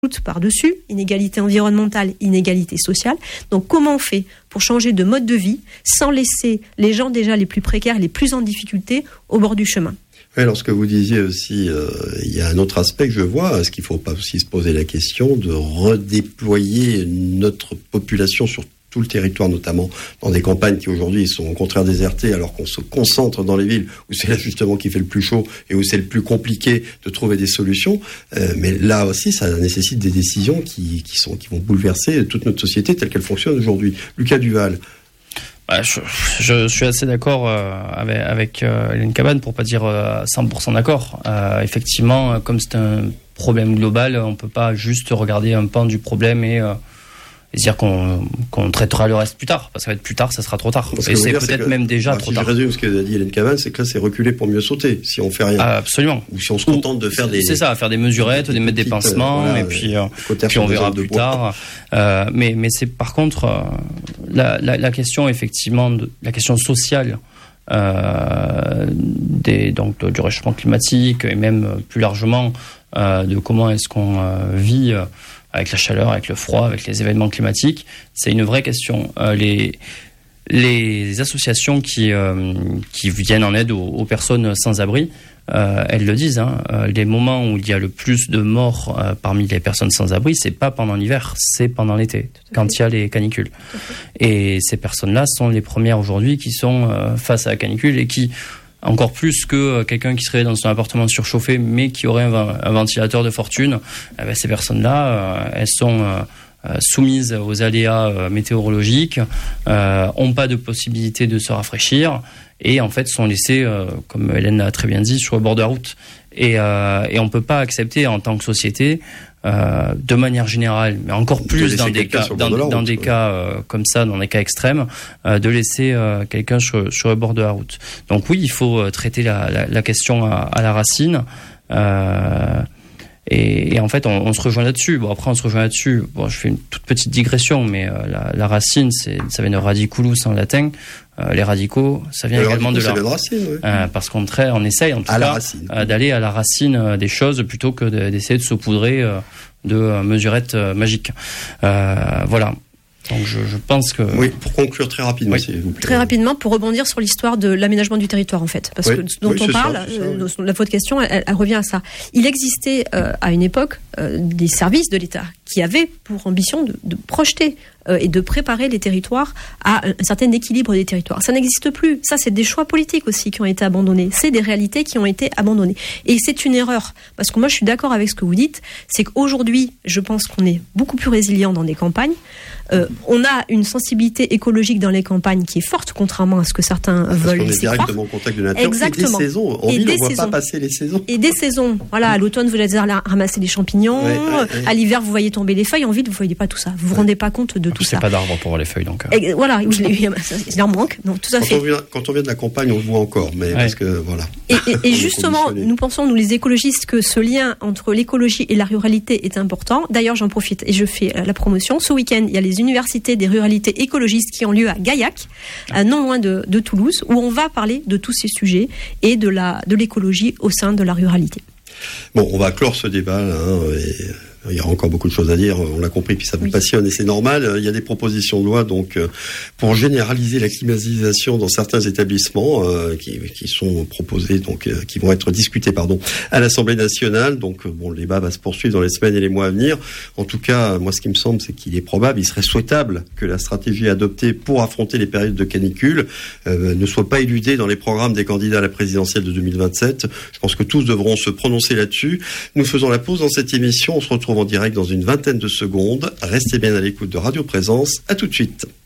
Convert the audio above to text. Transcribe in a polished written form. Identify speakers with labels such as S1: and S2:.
S1: par-dessus, inégalité environnementale, inégalité sociale. Donc comment on fait pour changer de mode de vie sans laisser les gens déjà les plus précaires, les plus en difficulté au bord du chemin?
S2: Oui, alors ce que vous disiez aussi, il y a un autre aspect que je vois, est-ce qu'il ne faut pas aussi se poser la question de redéployer notre population sur tout le territoire, notamment dans des campagnes qui aujourd'hui sont au contraire désertées, alors qu'on se concentre dans les villes où c'est là justement qui fait le plus chaud et où c'est le plus compliqué de trouver des solutions. Mais là aussi, ça nécessite des décisions qui vont bouleverser toute notre société telle qu'elle fonctionne aujourd'hui. Lucas Duval.
S3: Je suis assez d'accord avec Hélène Cabane, pour pas dire 100% d'accord. Effectivement, comme c'est un problème global, on peut pas juste regarder un pan du problème et dire qu'on traitera le reste plus tard, parce que ça va être plus tard, ça sera trop tard. Et c'est peut-être même déjà trop tard.
S2: Si je résume ce qu'a dit Hélène Cabane, c'est que là, c'est reculer pour mieux sauter, si on fait rien.
S3: Absolument.
S2: Ou si on se contente de faire des...
S3: C'est ça, faire des mesurettes, mettre des pansements, voilà, et puis on verra plus tard. Mais c'est par contre, la question, effectivement, la question sociale, donc du réchauffement climatique, et même plus largement, de comment est-ce qu'on vit avec la chaleur, avec le froid, avec les événements climatiques, c'est une vraie question. Les associations qui viennent en aide aux personnes sans abri, elles le disent, les moments où il y a le plus de morts parmi les personnes sans abri, c'est pas pendant l'hiver, c'est pendant l'été, quand il y a les canicules. Et ces personnes-là sont les premières aujourd'hui qui sont face à la canicule et qui, encore plus que quelqu'un qui serait dans son appartement surchauffé mais qui aurait un ventilateur de fortune, ces personnes-là, elles sont soumises aux aléas météorologiques, ont pas de possibilité de se rafraîchir et en fait sont laissées, comme Hélène l'a très bien dit, sur le bord de la route. Et on peut pas accepter en tant que société, de manière générale, mais encore plus dans des cas comme ça, dans des cas extrêmes, de laisser quelqu'un sur le bord de la route. Donc oui, il faut traiter la question à la racine. Et en fait, on se rejoint là-dessus. Bon, après, on se rejoint là-dessus. Bon, je fais une toute petite digression, mais la racine, ça vient de radiculus en latin. Les radicaux, ça vient également de la
S2: racine. Oui.
S3: Parce qu'on essaye, en tout cas, d'aller à la racine des choses plutôt que d'essayer de saupoudrer de mesurettes magiques. Voilà. Donc je pense que...
S2: Oui, pour conclure très rapidement, s'il vous plaît.
S1: Très rapidement, pour rebondir sur l'histoire de l'aménagement du territoire, en fait. Parce que dont on parle, votre question, elle revient à ça. Il existait à une époque des services de l'État qui avaient pour ambition de projeter et de préparer les territoires à un certain équilibre des territoires. Ça n'existe plus. Ça, c'est des choix politiques aussi qui ont été abandonnés. C'est des réalités qui ont été abandonnées. Et c'est une erreur. Parce que moi, je suis d'accord avec ce que vous dites. C'est qu'aujourd'hui, je pense qu'on est beaucoup plus résilient dans des campagnes. On a une sensibilité écologique dans les campagnes qui est forte, contrairement à ce que certains veulent laisser croire.
S2: On est directement en contact de la nature.
S1: Exactement.
S2: Et des saisons. En ville, on ne voit pas passer les saisons.
S1: Et des saisons. Voilà, à l'automne, vous allez ramasser les champignons. À l'hiver, vous voyez tomber les feuilles. En ville, vous ne voyez pas tout ça. Vous vous rendez pas compte de tout ça.
S3: C'est pas d'arbres pour voir les feuilles, donc.
S1: Voilà, il en manque. Donc, tout à fait.
S2: Quand on vient de la campagne, on le voit encore. Mais parce que, voilà.
S1: Et justement, nous pensons, nous les écologistes, que ce lien entre l'écologie et la ruralité est important. D'ailleurs, j'en profite et je fais la promotion. Ce week-end, il y a les universités des ruralités écologistes qui ont lieu à Gaillac, non loin de Toulouse, où on va parler de tous ces sujets et de l'écologie au sein de la ruralité.
S2: Bon, on va clore ce débat là, il y aura encore beaucoup de choses à dire, on l'a compris, puis ça vous passionne et c'est normal. Il y a des propositions de loi donc pour généraliser la climatisation dans certains établissements qui sont proposés, donc qui vont être discutés à l'Assemblée nationale. Donc le débat va se poursuivre dans les semaines et les mois à venir. En tout cas, moi ce qui me semble, c'est qu'il est probable, il serait souhaitable que la stratégie adoptée pour affronter les périodes de canicule ne soit pas éludée dans les programmes des candidats à la présidentielle de 2027. Je pense que tous devront se prononcer là-dessus. Nous faisons la pause dans cette émission, on se retrouve en direct dans une vingtaine de secondes. Restez bien à l'écoute de Radio Présence. À tout de suite.